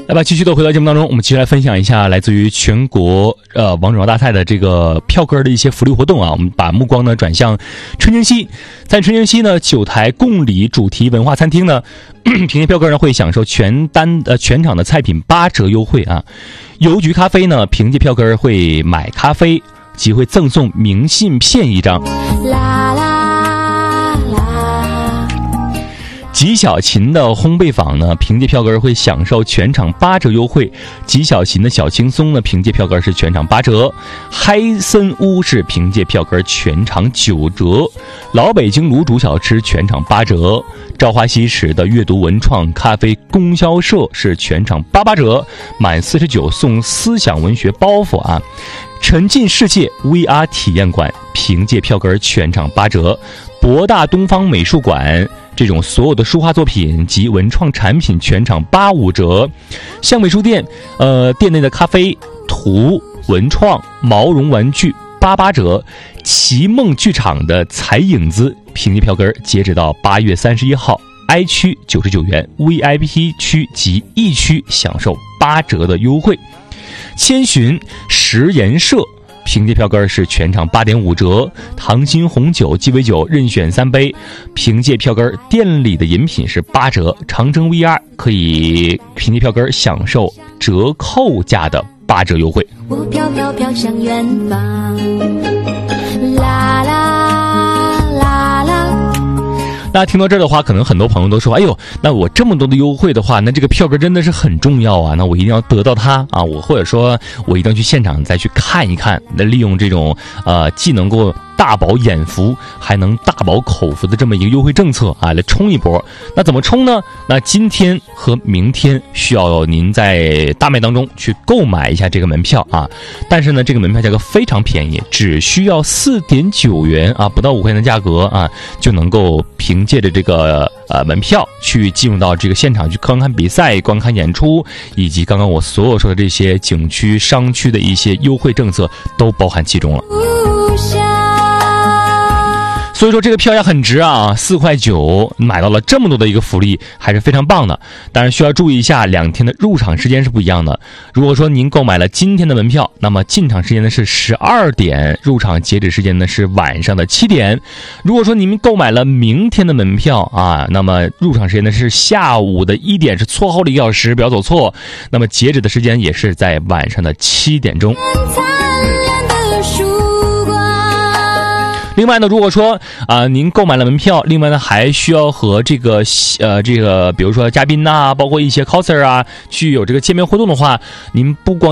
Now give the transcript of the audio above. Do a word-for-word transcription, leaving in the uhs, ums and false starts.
来吧，继续的回到节目当中，我们继续来分享一下来自于全国呃王者荣耀大赛的这个票根的一些福利活动啊。我们把目光呢转向春江西，在春江西呢九台贡礼主题文化餐厅呢，凭借票根呢会享受全单呃全场的菜品八折优惠啊。邮局咖啡呢凭借票根会买咖啡即会赠送明信片一张。啦啦吉小琴的烘焙坊呢，凭借票根会享受全场八折优惠。吉小琴的小轻松呢，凭借票根是全场八折。嗨森屋是凭借票根全场九折。老北京卤煮小吃全场八折。朝花夕拾的阅读文创咖啡供销社是全场八八折，满四十九送思想文学包袱啊。沉浸世界 V R 体验馆凭借票根全场八折。博大东方美术馆这种所有的书画作品及文创产品全场八五折。向美书店呃店内的咖啡图文创毛绒玩具八八折。奇梦剧场的彩影子凭借票根截止到八月三十一号 I 区九十九元 V I P 区及 E 区享受八折的优惠。千寻食盐社凭借票根是全场八点五折。糖心红酒鸡尾酒任选三杯，凭借票根店里的饮品是八折。长征 V R 可以凭借票根享受折扣价的八折优惠。 我飘飘飘向远方，啦啦啦啦。 大家听到这儿的话，可能很多朋友都说，哎呦，那我这么多的优惠的话，那这个票根真的是很重要啊，那我一定要得到它啊，我或者说我一定要去现场再去看一看，那利用这种呃既能够大饱眼福还能大饱口福的这么一个优惠政策啊，来冲一波。那怎么冲呢？那今天和明天需要您在大麦当中去购买一下这个门票啊，但是呢这个门票价格非常便宜，只需要四点九元啊，不到五块钱的价格啊，就能够凭借着这个呃门票去进入到这个现场去观看比赛、观看演出，以及刚刚我所有说的这些景区、商区的一些优惠政策都包含其中了。所以说这个票价很值啊，四块九买到了这么多的一个福利，还是非常棒的。当然需要注意一下，两天的入场时间是不一样的。如果说您购买了今天的门票，那么进场时间呢是十二点，入场截止时间呢是晚上的七点。如果说您购买了明天的门票啊，那么入场时间呢是下午的一点，是错后了一个小时，不要走错。那么截止的时间也是在晚上的七点钟。另外呢，如果说啊、呃、您购买了门票，另外呢还需要和这个呃这个比如说嘉宾呐、啊，包括一些 coser 啊，去有这个见面互动的话，您不光